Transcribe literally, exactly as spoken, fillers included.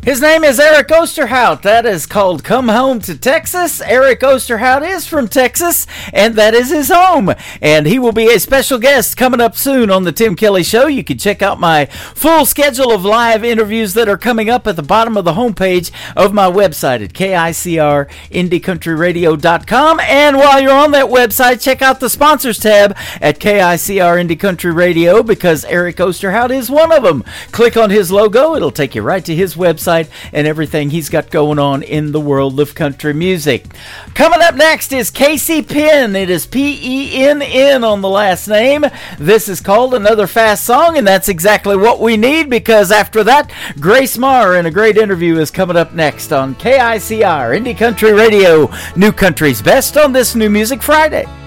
His name is Eric Osterhout. That is called Come Home to Texas. Eric Osterhout is from Texas, and that is his home. And he will be a special guest coming up soon on the Tim Kelly Show. You can check out my full schedule of live interviews that are coming up at the bottom of the homepage of my website at K I C R indie country radio dot com. And while you're on that website, check out the sponsors tab at K I C R Indie Country Radio, because Eric Osterhout is one of them. Click on his logo. It'll take you right to his website and everything he's got going on in the world of country music. Coming up next is Casey Penn. It is P E N N on the last name. This is called Another Fast Song, and that's exactly what we need, because after that, Grace Marr and a great interview is coming up next on K I C R Indie Country Radio, New Country's Best on this New Music Friday.